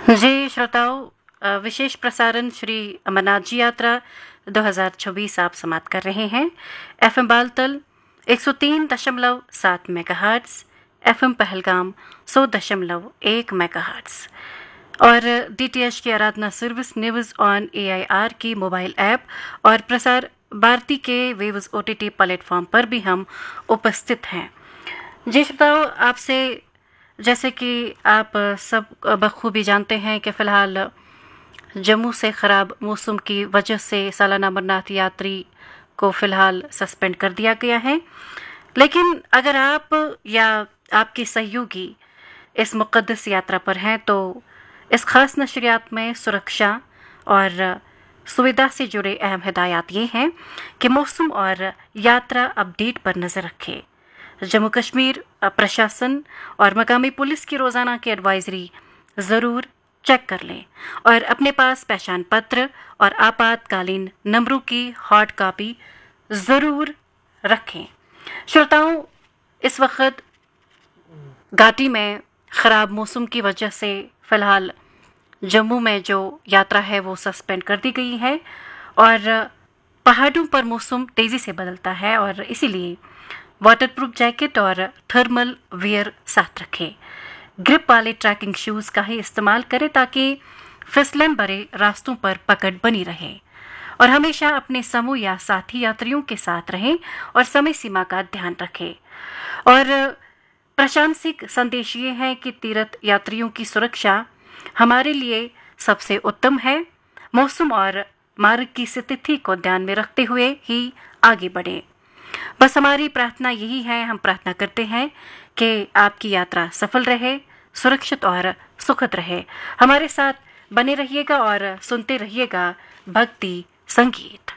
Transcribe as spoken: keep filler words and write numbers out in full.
जी श्रोताओं, अ, विशेष प्रसारण श्री अमरनाथ जी यात्रा दो हज़ार चौबीस आप समाप्त कर रहे हैं। एफएम बालतल एक सौ तीन दशमलव सात मेगाहर्ट्ज, एफएम पहलगाम सौ दशमलव एक मेगाहर्ट्ज और डीटीएच की आराधना सर्विस न्यूज़ ऑन एआईआर की मोबाइल ऐप और प्रसार भारती के वेव्स ओटीटी प्लेटफॉर्म पर भी हम उपस्थित हैं। जी श्रोताओं, आपसे जैसे कि आप सब बखूबी जानते हैं कि फ़िलहाल जम्मू से ख़राब मौसम की वजह से सालाना अमरनाथ यात्री को फ़िलहाल सस्पेंड कर दिया गया है। लेकिन अगर आप या आपके सहयोगी इस मुक़द्दस यात्रा पर हैं तो इस ख़ास नशरियात में सुरक्षा और सुविधा से जुड़े अहम हिदायत ये हैं कि मौसम और यात्रा अपडेट पर नज़र रखें। जम्मू कश्मीर प्रशासन और मकामी पुलिस की रोज़ाना की एडवाइजरी ज़रूर चेक कर लें और अपने पास पहचान पत्र और आपातकालीन नंबरों की हार्ड कॉपी ज़रूर रखें। श्रोताओं, इस वक्त घाटी में ख़राब मौसम की वजह से फ़िलहाल जम्मू में जो यात्रा है वो सस्पेंड कर दी गई है और पहाड़ों पर मौसम तेज़ी से बदलता है और इसीलिए वाटरप्रूफ जैकेट और थर्मल वियर साथ रखें। ग्रिप वाले ट्रैकिंग शूज़ का ही इस्तेमाल करें ताकि फिसलन भरे रास्तों पर पकड़ बनी रहे और हमेशा अपने समूह या साथी यात्रियों के साथ रहें और समय सीमा का ध्यान रखें। और प्रशंसिक संदेश ये है कि तीर्थ यात्रियों की सुरक्षा हमारे लिए सबसे उत्तम है। मौसम और मार्ग की स्थिति को ध्यान में रखते हुए ही आगे बढ़ें। बस हमारी प्रार्थना यही है, हम प्रार्थना करते हैं कि आपकी यात्रा सफल रहे, सुरक्षित और सुखद रहे। हमारे साथ बने रहिएगा और सुनते रहिएगा भक्ति संगीत।